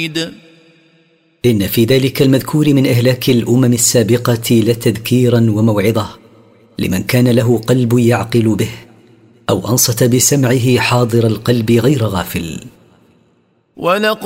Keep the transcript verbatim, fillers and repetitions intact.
إن في ذلك المذكور من إهلاك الأمم السابقة لتذكيرا وموعظة لمن كان له قلب يعقل به أو أنصت بسمعه حاضر القلب غير غافل.